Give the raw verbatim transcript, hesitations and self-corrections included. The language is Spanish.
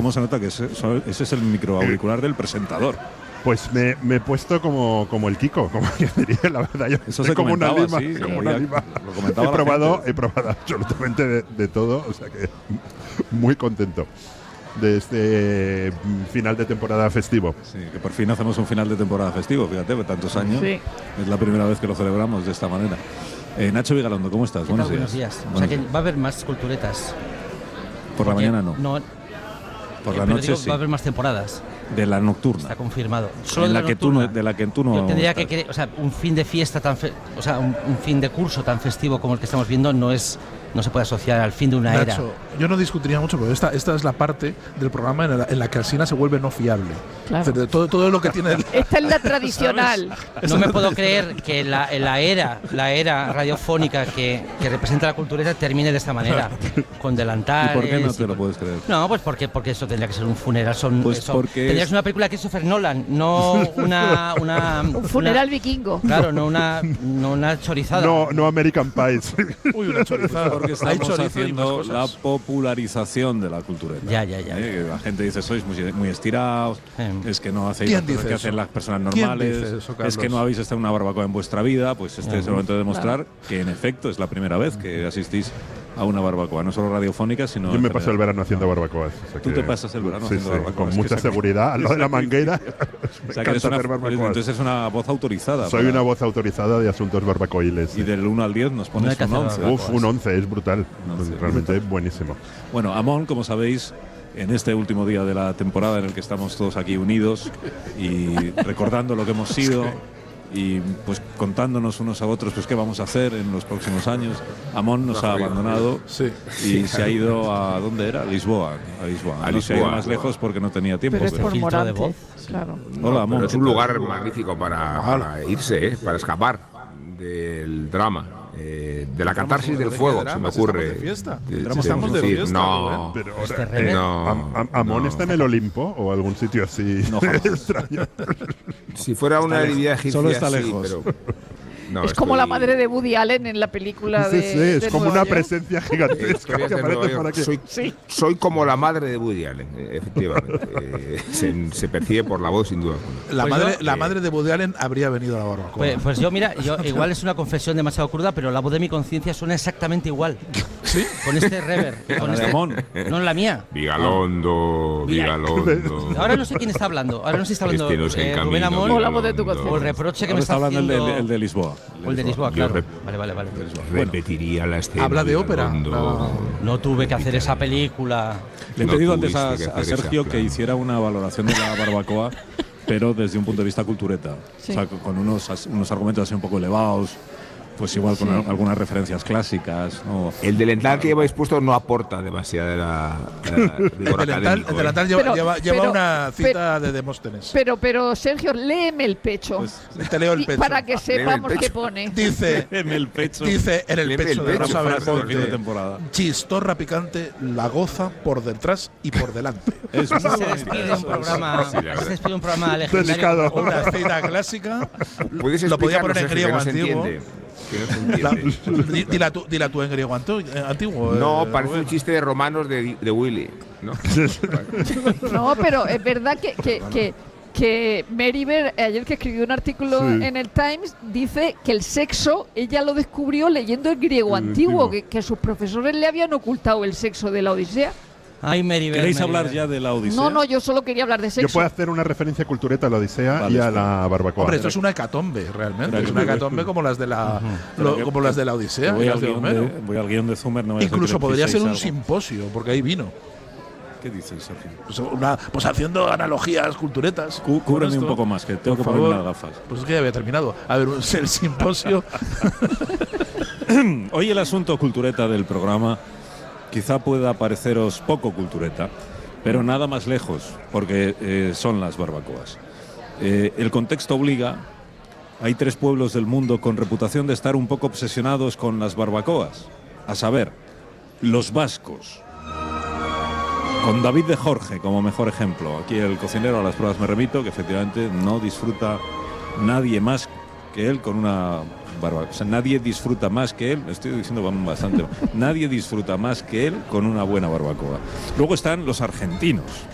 cómo se nota que ese, ese es el microauricular del presentador. Pues me, me he puesto como, como el Kiko, como que diría, la verdad. Yo Eso se como una lima, sí, como había, una lima. Lo comentaba he probado, gente. he probado absolutamente de, de todo, o sea que muy contento de este final de temporada festivo. Sí, que por fin hacemos un final de temporada festivo, fíjate, por tantos años. Sí. Es la primera vez que lo celebramos de esta manera. Eh, Nacho Vigalondo, ¿cómo estás? Buenos días. Buenos días. Buenos O sea que días. va a haber más culturetas. Por la Porque mañana no. No. Por eh, la pero noche digo, sí. va a haber más temporadas. De la nocturna. Está confirmado. Solo En de la, la, que tú no, nocturna. de la que tú no. Yo tendría que, estás. querer- o sea, un fin de fiesta tan, fe- o sea, un, un fin de curso tan festivo como el que estamos viendo no es, no se puede asociar al fin de una era. Nacho, yo no discutiría mucho, pero esta, esta es la parte del programa en la, en la que Alsina se vuelve no fiable. Claro. Es decir, todo, todo lo que tiene. El, Esta es la tradicional. No me puedo creer que la, la era, la era radiofónica que, que representa la cultureta termine de esta manera, con ¿Y delantares. por qué no y te lo con- puedes creer? No, pues porque, porque eso tendría que ser un funeral. Son, Pues son- porque tendría que es- ser una película de Christopher Nolan, no una. una Un funeral una- vikingo. Claro, no una, no una chorizada. No, no American Pies. Uy, una chorizada. Porque Hay estamos chorizo y más haciendo la cosas. popularización de la cultura. Ya, ya, ya. Que la gente dice, sois muy, muy estirados, Eh. es que no hacéis ¿Quién las cosas dice que eso? hacen las personas ¿Quién normales, dice eso, es Carlos? que no habéis estado en una barbacoa en vuestra vida. Pues este es el momento de demostrar que en efecto es la primera vez que asistís a una barbacoa, no solo radiofónica, sino Yo en me paso el general. verano haciendo barbacoas. o sea Tú que- te pasas el verano sí, haciendo sí, barbacoas, con que mucha sac- seguridad. Al lado de la manguera. O Me sea, que eres encanta una, hacer barbacoas. entonces es una voz autorizada. Soy para- una voz autorizada de asuntos barbacoiles. Y del uno al diez nos No pones hay que un hacer once. Uf, un once, es brutal. Un once, Realmente brutal. buenísimo. Bueno, Amón, como sabéis, en este último día de la temporada en el que estamos todos aquí unidos y recordando lo que hemos sido y pues contándonos unos a otros pues qué vamos a hacer en los próximos años. Amón nos ha abandonado Sí. y se ha ido a ¿dónde era? A Lisboa. A Lisboa. A no se ha ido Lisboa. más lejos porque no tenía tiempo. Pero es pero- por filtro de Morante. voz. Claro. Hola, Amón. Pero es un lugar magnífico para, para irse, ¿eh? Para escapar del drama, eh, de la catarsis del ¿De qué fuego, drama? se me Si estamos ocurre. de fiesta. De- Drama, estamos de decir, fiesta, no, Rubén. Pero Este ahora, Rever- no, Am- Am- ¿Amón no. está en el Olimpo o algún sitio así No, jamás. extraño? Si fuera una lejos. divinidad egipcia, Solo está sí, lejos. pero no, Es como la estoy- madre de Woody Allen en la película Sí, de. sí, es de como Nueva una York. presencia gigantesca Estoy que desde Nueva aparece York. por aquí. Soy, Sí. soy como la madre de Woody Allen, eh, efectivamente. Eh, se, se percibe por la voz, sin duda. La, Pues madre, yo- la eh, madre de Woody Allen habría venido a la barbacoa. Pues, pues yo, mira, yo igual es una confesión demasiado cruda, pero la voz de mi conciencia suena exactamente igual. ¿Sí? Con este rever. Con La de este, Amón. no la mía. Vigalondo, Vigalondo. Ahora no sé quién está hablando. Ahora no sé si está hablando Este nos eh, encamina, Rubén Amón O la voz de tu Vigalondo. o el reproche que Ahora me está está hablando el haciendo. de, el de Lisboa. o el de Lisboa, Yo claro. rep- Vale, vale, vale. Repetiría la escena. Habla de ópera. Vigalondo. No tuve que hacer esa película. Le he No pedido antes a, tuviste que a hacer Sergio esa que plan. hiciera una valoración de la barbacoa, pero desde un punto de vista cultureta. Sí. O sea, con- con unos, as- unos argumentos así un poco elevados, pues igual con Sí. al- algunas referencias clásicas. ¿no? El delantal que lleváis puesto no aporta demasiada eh, El rigor delantal, académico, el ¿eh? delantal lleva, Pero- lleva, lleva pero- una cita de Demóstenes. Pero, pero, Sergio, léeme el pecho. Pues, Te leo el Y- pecho. para que sepamos pecho. qué pone. Dice, en el pecho. dice en el Léeme el pecho de pecho, Rosa frase de fin de Belmonte, temporada. chistorra picante, la goza por detrás y por delante. Es muy Se bonito. despide un programa, Sí, la verdad. se despide un programa legendario. Delicado. Una cita clásica. ¿Puedes Lo podía explicarlo, poner en Sergio, griego que no se antiguo. entiende? Que no se La- entiende. di- dila, tú, dila tú en griego antu- eh, antiguo. No, eh, parece un Rubén. chiste de romanos de, de Willy, ¿no? No, pero es verdad que, que, que, que Meriver, ayer que escribió un artículo Sí. en el Times, dice que el sexo ella lo descubrió leyendo el griego El antiguo, antiguo. que, que sus profesores le habían ocultado el sexo de la Odisea. Ay, Meribel. ¿Queréis Meribel. hablar ya de la Odisea? No, no, yo solo quería hablar de Yo sexo. puedo hacer una referencia cultureta a la Odisea Vale, y a está. la barbacoa. Hombre, esto es una hecatombe, realmente. Pero Es que- una hecatombe como las de la, lo- como las de la Odisea. Voy y al, las de guión Homero. de, voy al guión de Zumer. No vaya a ser Incluso que le podría ser un piséis algo. simposio, porque hay vino. ¿Qué dices, Sergio? Pues, una, pues haciendo analogías culturetas. Cú- Cúbreme Con un esto. poco más, que tengo Por que ponerme favor. las gafas. Pues es que ya había terminado. A ver, un- el simposio. Hoy el asunto cultureta del programa quizá pueda pareceros poco cultureta, pero nada más lejos, porque eh, son las barbacoas. Eh, el contexto obliga. Hay tres pueblos del mundo con reputación de estar un poco obsesionados con las barbacoas, a saber, los vascos. Con David de Jorge como mejor ejemplo. Aquí el cocinero a las pruebas me remito, que efectivamente no disfruta nadie más que él con una barbacoa. O sea, nadie disfruta más que él, estoy diciendo bastante, nadie disfruta más que él con una buena barbacoa. Luego están los argentinos.